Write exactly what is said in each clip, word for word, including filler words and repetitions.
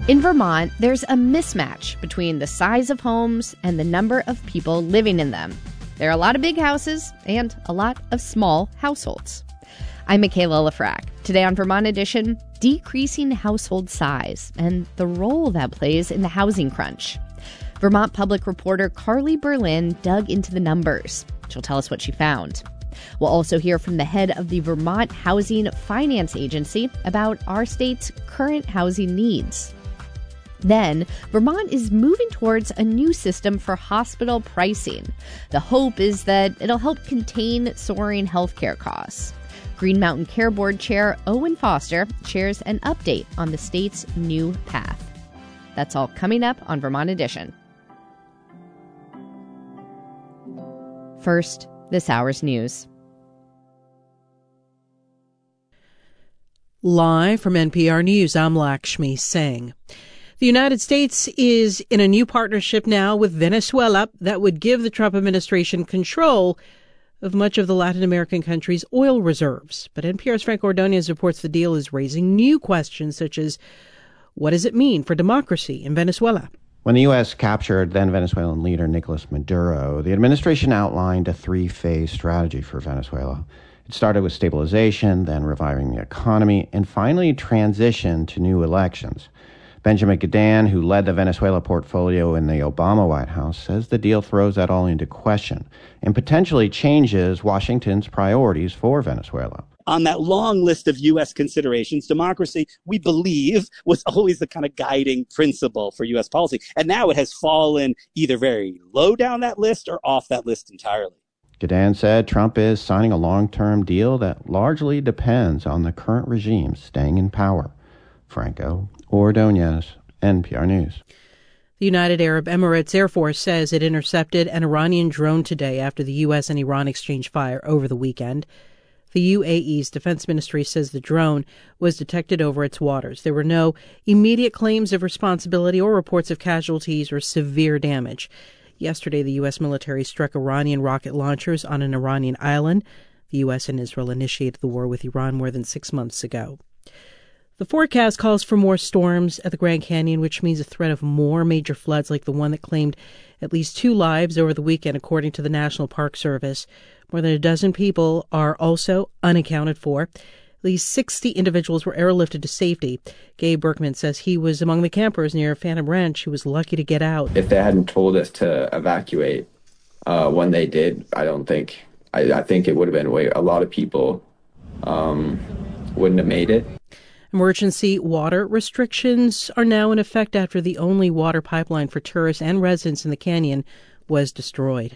In Vermont, there's a mismatch between the size of homes and the number of people living in them. There are a lot of big houses and a lot of small households. I'm Michaela Lafrac. Today on Vermont Edition, decreasing household size and the role that plays in the housing crunch. Vermont Public reporter Carly Berlin dug into the numbers. She'll tell us what she found. We'll also hear from the head of the Vermont Housing Finance Agency about our state's current housing needs. Then, Vermont is moving towards a new system for hospital pricing. The hope is that it'll help contain soaring healthcare costs. Green Mountain Care Board Chair Owen Foster shares an update on the state's new path. That's all coming up on Vermont Edition. First, this hour's news. Live from N P R News, I'm Lakshmi Singh. The United States is in a new partnership now with Venezuela that would give the Trump administration control of much of the Latin American country's oil reserves. But N P R's Frank Ordonez reports the deal is raising new questions such as, what does it mean for democracy in Venezuela? When the U S captured then Venezuelan leader Nicolas Maduro, the administration outlined a three-phase strategy for Venezuela. It started with stabilization, then reviving the economy, and finally transition to new elections. Benjamin Gadan, who led the Venezuela portfolio in the Obama White House, says the deal throws that all into question and potentially changes Washington's priorities for Venezuela. On that long list of U S considerations, democracy, we believe, was always the kind of guiding principle for U S policy. And now it has fallen either very low down that list or off that list entirely. Gadan said Trump is signing a long-term deal that largely depends on the current regime staying in power. Franco Ordonez, N P R News. The United Arab Emirates Air Force says it intercepted an Iranian drone today after the U S and Iran exchanged fire over the weekend. The U A E's defense ministry says the drone was detected over its waters. There were no immediate claims of responsibility or reports of casualties or severe damage. Yesterday, the U S military struck Iranian rocket launchers on an Iranian island. The U S and Israel initiated the war with Iran more than six months ago. The forecast calls for more storms at the Grand Canyon, which means a threat of more major floods like the one that claimed at least two lives over the weekend, according to the National Park Service. More than a dozen people are also unaccounted for. At least sixty individuals were airlifted to safety. Gabe Berkman says he was among the campers near Phantom Ranch who was lucky to get out. If they hadn't told us to evacuate uh, when they did, I don't think, I, I think it would have been way, a lot of people um, wouldn't have made it. Emergency water restrictions are now in effect after the only water pipeline for tourists and residents in the canyon was destroyed.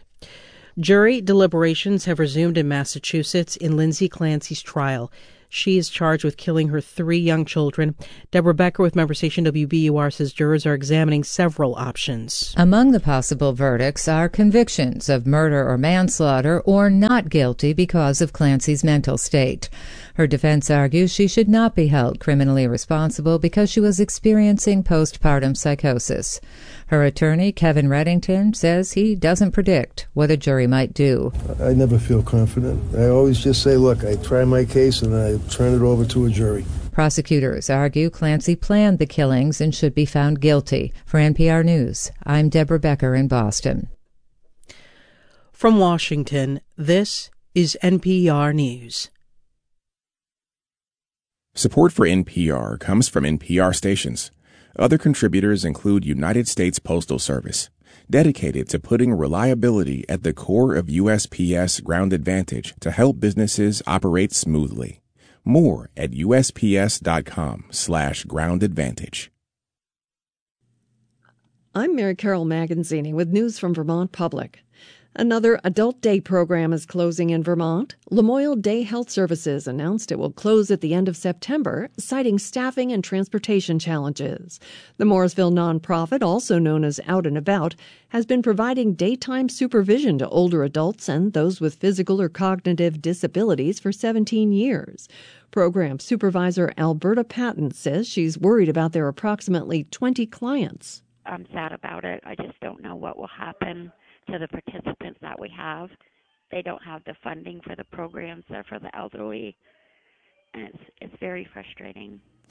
Jury deliberations have resumed in Massachusetts in Lindsay Clancy's trial. She is charged with killing her three young children. Deborah Becker with member station W B U R says jurors are examining several options. Among the possible verdicts are convictions of murder or manslaughter or not guilty because of Clancy's mental state. Her defense argues she should not be held criminally responsible because she was experiencing postpartum psychosis. Her attorney, Kevin Reddington, says he doesn't predict what a jury might do. I never feel confident. I always just say, look, I try my case and I turn it over to a jury. Prosecutors argue Clancy planned the killings and should be found guilty. For N P R News, I'm Deborah Becker in Boston. From Washington, this is N P R News. Support for N P R comes from N P R stations. Other contributors include United States Postal Service, dedicated to putting reliability at the core of U S P S Ground Advantage to help businesses operate smoothly. More at usps.com slash ground advantage. I'm Mary Carol Magazzini with news from Vermont Public. Another adult day program is closing in Vermont. Lamoille Day Health Services announced it will close at the end of September, citing staffing and transportation challenges. The Mooresville nonprofit, also known as Out and About, has been providing daytime supervision to older adults and those with physical or cognitive disabilities for seventeen years. Program supervisor Alberta Patton says she's worried about their approximately twenty clients. I'm sad about it. I just don't know what will happen to the participants that we have. They don't have the funding for the programs that are for the elderly, and it's, it's very frustrating.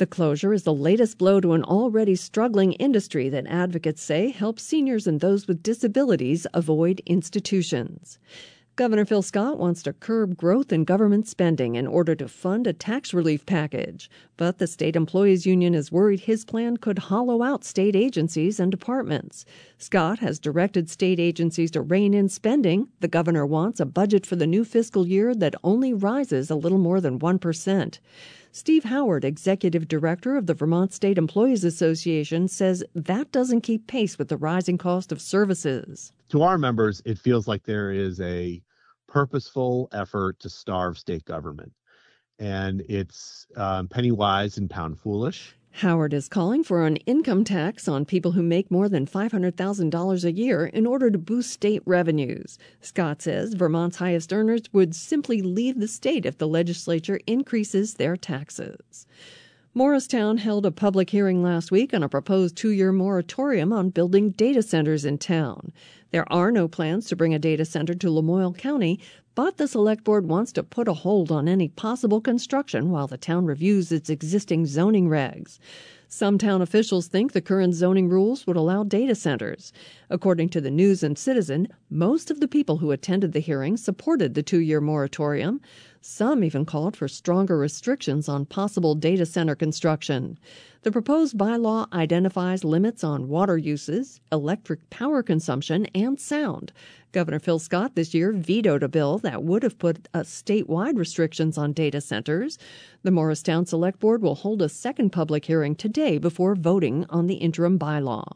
The closure is the latest blow to an already struggling industry that advocates say helps seniors and those with disabilities avoid institutions. Governor Phil Scott wants to curb growth in government spending in order to fund a tax relief package. But the state employees union is worried his plan could hollow out state agencies and departments. Scott has directed state agencies to rein in spending. The governor wants a budget for the new fiscal year that only rises a little more than one percent. Steve Howard, executive director of the Vermont State Employees Association, says that doesn't keep pace with the rising cost of services. To our members, it feels like there is a purposeful effort to starve state government, and it's um, penny wise and pound foolish. Howard is calling for an income tax on people who make more than five hundred thousand dollars a year in order to boost state revenues. Scott says Vermont's highest earners would simply leave the state if the legislature increases their taxes. Morristown held a public hearing last week on a proposed two-year moratorium on building data centers in town. There are no plans to bring a data center to Lamoille County, but the Select Board wants to put a hold on any possible construction while the town reviews its existing zoning regs. Some town officials think the current zoning rules would allow data centers. According to the News and Citizen, most of the people who attended the hearing supported the two-year moratorium. Some even called for stronger restrictions on possible data center construction. The proposed bylaw identifies limits on water uses, electric power consumption, and sound. Governor Phil Scott this year vetoed a bill that would have put uh, statewide restrictions on data centers. The Morristown Select Board will hold a second public hearing today before voting on the interim bylaw.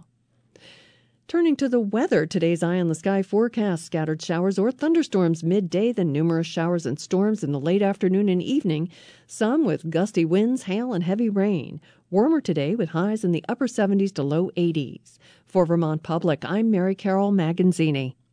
Turning to the weather, today's Eye on the Sky forecast: scattered showers or thunderstorms midday, then numerous showers and storms in the late afternoon and evening, some with gusty winds, hail, and heavy rain. Warmer today with highs in the upper seventies to low eighties. For Vermont Public, I'm Mary Carol Maganzini.